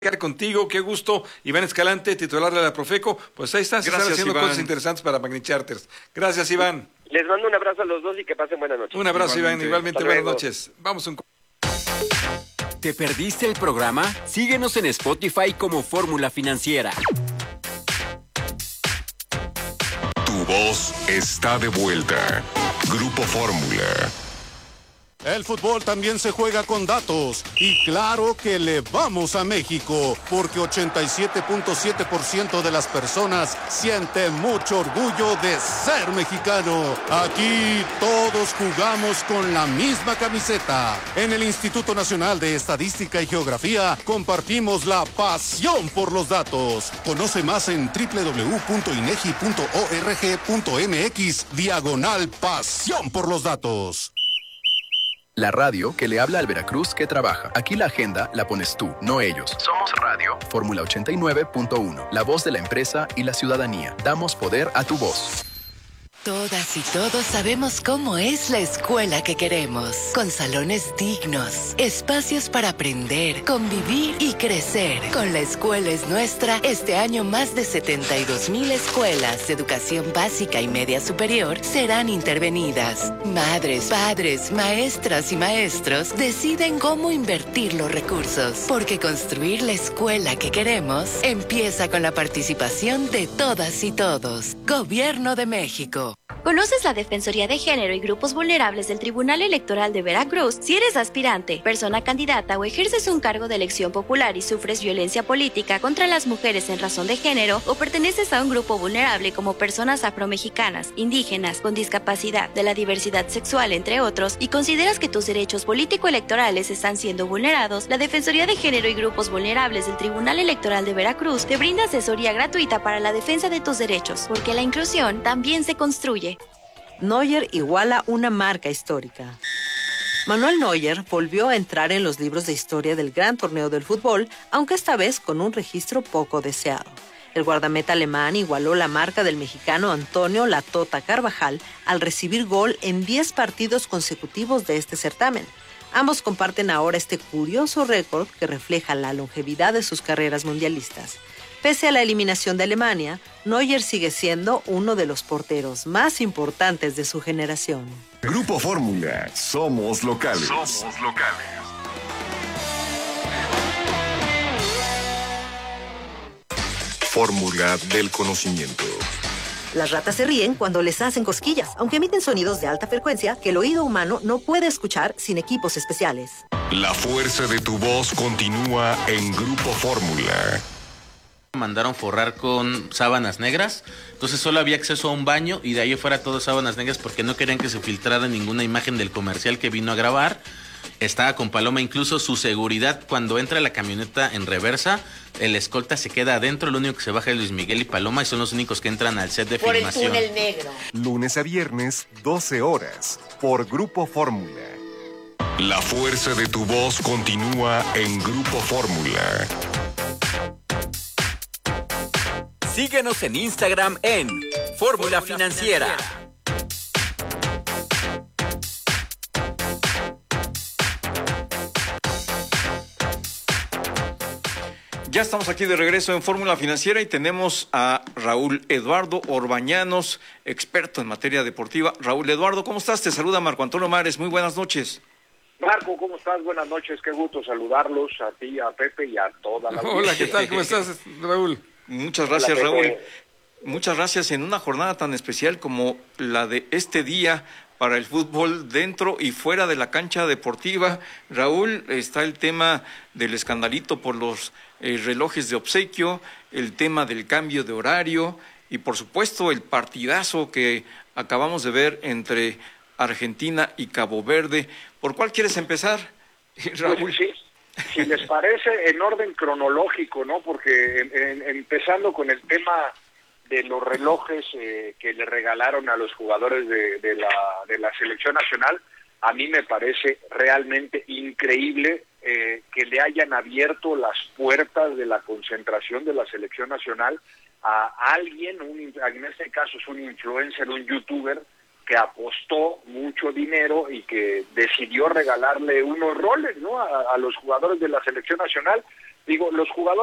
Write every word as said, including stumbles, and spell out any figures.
contigo, qué gusto. Iván Escalante, titular de la Profeco, pues ahí estás, Gracias, haciendo Iván. cosas interesantes para Magni Charters. Gracias, Iván. Les mando un abrazo a los dos y que pasen buenas noches. Un abrazo, Igualmente. Iván, igualmente Hasta buenas luego. noches. Vamos a un... ¿Te perdiste el programa? Síguenos en Spotify como Fórmula Financiera. Tu voz está de vuelta. Grupo Fórmula. El fútbol también se juega con datos y claro que le vamos a México porque ochenta y siete punto siete por ciento de las personas siente mucho orgullo de ser mexicano. Aquí todos jugamos con la misma camiseta. En el Instituto Nacional de Estadística y Geografía compartimos la pasión por los datos. Conoce más en doble u doble u doble u punto inegi punto org punto mx diagonal pasión por los datos. La radio que le habla al Veracruz que trabaja. Aquí la agenda la pones tú, no ellos. Somos Radio Fórmula ochenta y nueve punto uno, la voz de la empresa y la ciudadanía. Damos poder a tu voz. Todas y todos sabemos cómo es la escuela que queremos, con salones dignos, espacios para aprender, convivir y crecer. Con La Escuela es Nuestra, este año más de setenta y dos mil escuelas de educación básica y media superior serán intervenidas. Madres, padres, maestras y maestros deciden cómo invertir los recursos, porque construir la escuela que queremos empieza con la participación de todas y todos. Gobierno de México. ¿Conoces la Defensoría de Género y Grupos Vulnerables del Tribunal Electoral de Veracruz? Si eres aspirante, persona candidata o ejerces un cargo de elección popular y sufres violencia política contra las mujeres en razón de género o perteneces a un grupo vulnerable como personas afromexicanas, indígenas, con discapacidad, de la diversidad sexual, entre otros, y consideras que tus derechos político-electorales están siendo vulnerados, la Defensoría de Género y Grupos Vulnerables del Tribunal Electoral de Veracruz te brinda asesoría gratuita para la defensa de tus derechos, porque la inclusión también se construye. Neuer iguala una marca histórica. Manuel Neuer volvió a entrar en los libros de historia del gran torneo del fútbol, aunque esta vez con un registro poco deseado. El guardameta alemán igualó la marca del mexicano Antonio La Tota Carvajal al recibir gol en diez partidos consecutivos de este certamen. Ambos comparten ahora este curioso récord que refleja la longevidad de sus carreras mundialistas. Pese a la eliminación de Alemania, Neuer sigue siendo uno de los porteros más importantes de su generación. Grupo Fórmula. Somos locales. Somos locales. Fórmula del conocimiento. Las ratas se ríen cuando les hacen cosquillas, aunque emiten sonidos de alta frecuencia que el oído humano no puede escuchar sin equipos especiales. La fuerza de tu voz continúa en Grupo Fórmula. Mandaron forrar con sábanas negras, entonces solo había acceso a un baño y de ahí fuera todo sábanas negras porque no querían que se filtrara ninguna imagen del comercial que vino a grabar. Estaba con Paloma, incluso su seguridad cuando entra la camioneta en reversa, el escolta se queda adentro, lo único que se baja es Luis Miguel y Paloma y son los únicos que entran al set de por filmación. Por el túnel negro. Lunes a viernes, doce horas, por Grupo Fórmula. La fuerza de tu voz continúa en Grupo Fórmula. Síguenos en Instagram en Fórmula Financiera. Ya estamos aquí de regreso en Fórmula Financiera y tenemos a Raúl Eduardo Orbañanos, experto en materia deportiva. Raúl Eduardo, ¿cómo estás? Te saluda Marco Antonio Mares. Muy buenas noches. Marco, ¿cómo estás? Buenas noches. Qué gusto saludarlos a ti, a Pepe y a toda la audiencia. Hola, ¿qué tal? ¿Cómo estás, Raúl? Muchas gracias, Hola, Raúl. Muchas gracias en una jornada tan especial como la de este día para el fútbol dentro y fuera de la cancha deportiva. Raúl, está el tema del escandalito por los eh, relojes de obsequio, el tema del cambio de horario y por supuesto el partidazo que acabamos de ver entre Argentina y Cabo Verde. ¿Por cuál quieres empezar, Raúl? Pues sí, si les parece, en orden cronológico, ¿no? Porque en, en, empezando con el tema de los relojes eh, que le regalaron a los jugadores de, de, la, de la selección nacional, a mí me parece realmente increíble eh, que le hayan abierto las puertas de la concentración de la selección nacional a alguien, un, en este caso es un influencer, un youtuber, que apostó mucho dinero y que decidió regalarle unos roles, ¿no?, a, a los jugadores de la selección nacional. Digo, los jugadores